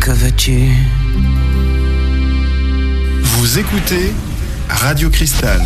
que veux-tu? Vous écoutez Radio Cristal.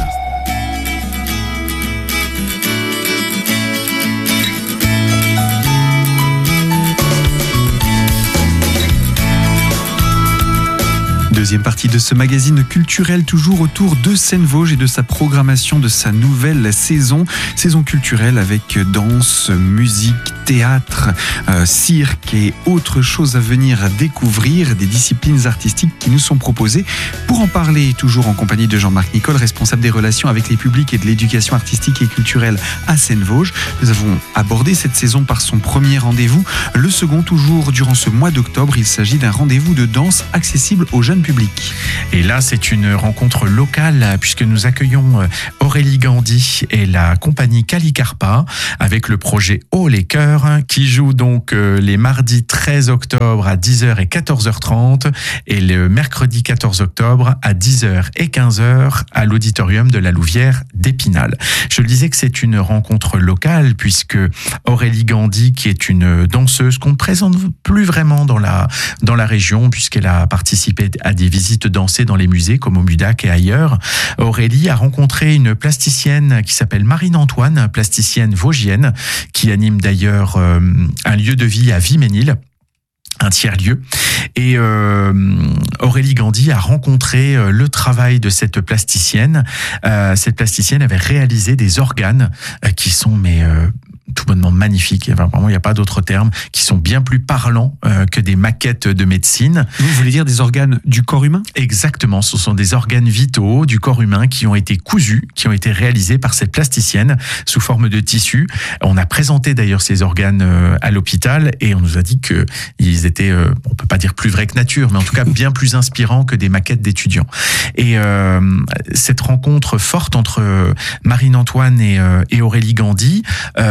Deuxième partie de ce magazine culturel, toujours autour de Seine-Vosges et de sa programmation de sa nouvelle saison. Saison culturelle avec danse, musique, théâtre, cirque et autres choses à venir découvrir, des disciplines artistiques qui nous sont proposées. Pour en parler, toujours en compagnie de Jean-Marc Nicole, responsable des relations avec les publics et de l'éducation artistique et culturelle à Seine-Vosges. Nous avons abordé cette saison par son premier rendez-vous. Le second, toujours durant ce mois d'octobre, il s'agit d'un rendez-vous de danse accessible aux jeunes publics. Et là, c'est une rencontre locale puisque nous accueillons Aurélie Gandhi et la compagnie Calicarpa avec le projet Oh les Cœurs qui joue donc les mardis 13 octobre à 10h et 14h30 et le mercredi 14 octobre à 10h et 15h à l'auditorium de la Louvière d'Épinal. Je le disais que c'est une rencontre locale puisque Aurélie Gandhi, qui est une danseuse qu'on ne présente plus vraiment dans la région puisqu'elle a participé à des visites dansées dans les musées comme au MUDAC et ailleurs. Aurélie a rencontré une plasticienne qui s'appelle Marine Antoine, plasticienne vosgienne, qui anime d'ailleurs un lieu de vie à Viménil, un tiers-lieu. Et Aurélie Gandhi a rencontré le travail de cette plasticienne. Cette plasticienne avait réalisé des organes qui sont tout bonnement magnifiques, enfin, vraiment il n'y a pas d'autre terme, qui sont bien plus parlants que des maquettes de médecine. Vous voulez dire des organes du corps humain ? Exactement, ce sont des organes vitaux du corps humain qui ont été cousus, qui ont été réalisés par cette plasticienne sous forme de tissu. On a présenté d'ailleurs ces organes à l'hôpital et on nous a dit qu'ils étaient, on peut pas dire plus vrais que nature, mais en tout cas bien plus inspirants que des maquettes d'étudiants. Et cette rencontre forte entre Marine Antoine et Aurélie Gandhi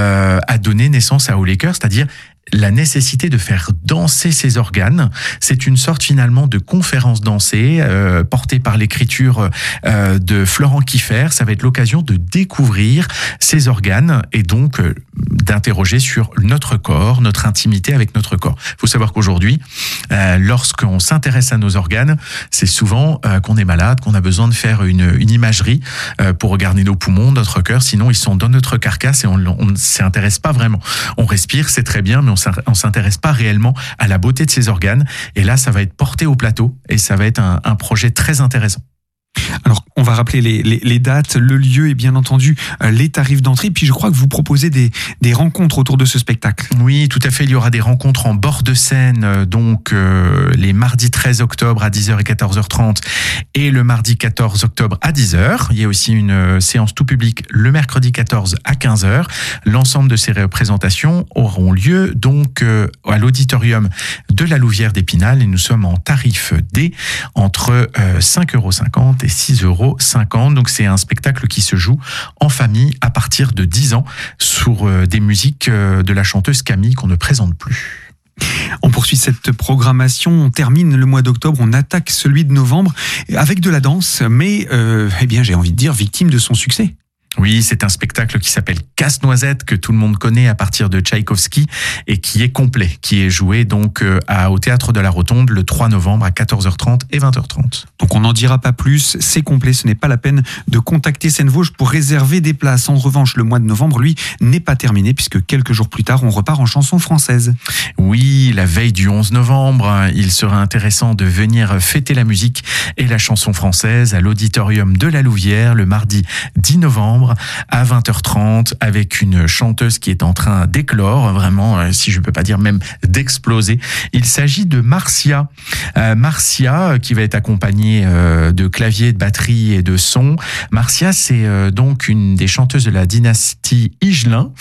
a donné naissance à Oh les Cœurs, c'est-à-dire la nécessité de faire danser ces organes. C'est une sorte finalement de conférence dansée portée par l'écriture de Florent Kieffer. Ça va être l'occasion de découvrir ces organes et donc d'interroger sur notre corps, notre intimité avec notre corps. Il faut savoir qu'aujourd'hui, lorsqu'on s'intéresse à nos organes, c'est souvent qu'on est malade, qu'on a besoin de faire une imagerie pour regarder nos poumons, notre cœur. Sinon, ils sont dans notre carcasse et on ne s'y intéresse pas vraiment. On respire, c'est très bien, mais on s'intéresse pas réellement à la beauté de ces organes. Et là, ça va être porté au plateau et ça va être un projet très intéressant. Alors, on va rappeler les dates, le lieu et bien entendu les tarifs d'entrée. Puis je crois que vous proposez des rencontres autour de ce spectacle. Oui, tout à fait. Il y aura des rencontres en bord de Seine, donc les mardis 13 octobre à 10h et 14h30 et le mardi 14 octobre à 10h. Il y a aussi une séance tout public le mercredi 14 à 15h. L'ensemble de ces représentations auront lieu donc à l'auditorium de la Louvière d'Épinal et nous sommes en tarif D entre 5,50 € et 6,50 €. Donc c'est un spectacle qui se joue en famille à partir de 10 ans sur des musiques de la chanteuse Camille qu'on ne présente plus. On poursuit cette programmation, on termine le mois d'octobre, on attaque celui de novembre avec de la danse, mais j'ai envie de dire victime de son succès. Oui, c'est un spectacle qui s'appelle Casse-Noisette, que tout le monde connaît à partir de Tchaïkovski et qui est complet, qui est joué donc au Théâtre de la Rotonde le 3 novembre à 14h30 et 20h30. Donc on n'en dira pas plus, c'est complet, ce n'est pas la peine de contacter Seine-Vosges pour réserver des places. En revanche, le mois de novembre, lui, n'est pas terminé puisque quelques jours plus tard, on repart en chanson française. Oui, la veille du 11 novembre, il sera intéressant de venir fêter la musique et la chanson française à l'auditorium de la Louvière le mardi 10 novembre à 20h30 avec une chanteuse qui est en train d'éclore, vraiment, si je peux pas dire même d'exploser. Il s'agit de Marcia. Marcia qui va être accompagnée de clavier, de batterie et de son. Marcia, c'est donc une des chanteuses de la dynastie Higelin,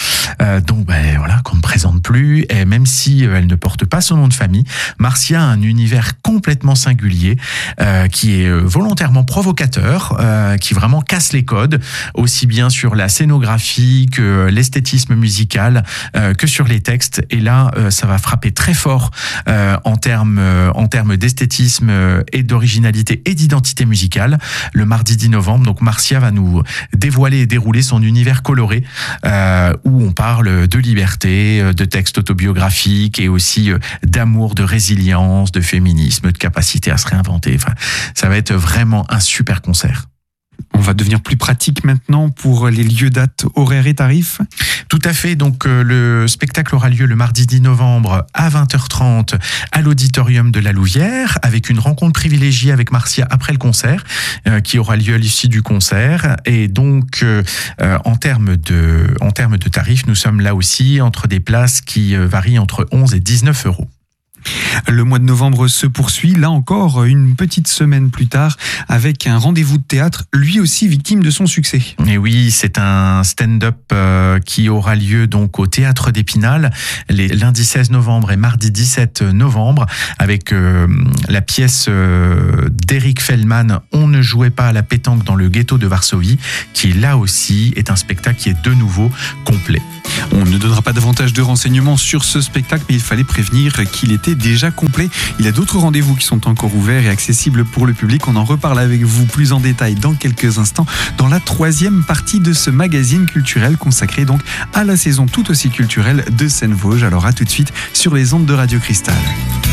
qu'on ne présente plus, et même si elle ne porte pas son nom de famille, Marcia a un univers complètement singulier, qui est volontairement provocateur, qui vraiment casse les codes, aussi bien sur la scénographie que l'esthétisme musical, que sur les textes. Et là, ça va frapper très fort en termes d'esthétisme et d'originalité et d'identité musicale. Le mardi 10 novembre, donc Marcia va nous dévoiler et dérouler son univers coloré, où on parle de liberté, de textes autobiographiques et aussi d'amour, de résilience, de féminisme, de capacité à se réinventer. Enfin, ça va être vraiment un super concert. On va devenir plus pratique maintenant pour les lieux, dates, horaires et tarifs. Tout à fait. Donc, le spectacle aura lieu le mardi 10 novembre à 20h30 à l'auditorium de la Louvière, avec une rencontre privilégiée avec Marcia après le concert, qui aura lieu à l'issue du concert. Et donc, en termes de tarifs, nous sommes là aussi entre des places qui varient entre 11 et 19 euros. Le mois de novembre se poursuit, là encore une petite semaine plus tard, avec un rendez-vous de théâtre, lui aussi victime de son succès. Et oui, c'est un stand-up qui aura lieu donc au Théâtre d'Épinal, les lundi 16 novembre et mardi 17 novembre, avec la pièce d'Eric Feldman, On ne jouait pas à la pétanque dans le ghetto de Varsovie, qui là aussi est un spectacle qui est de nouveau complet. On ne donnera pas davantage de renseignements sur ce spectacle, mais il fallait prévenir qu'il était déjà complet. Il y a d'autres rendez-vous qui sont encore ouverts et accessibles pour le public. On en reparle avec vous plus en détail dans quelques instants dans la troisième partie de ce magazine culturel consacré donc à la saison tout aussi culturelle de Seine-Vosges. Alors à tout de suite sur les ondes de Radio Cristal.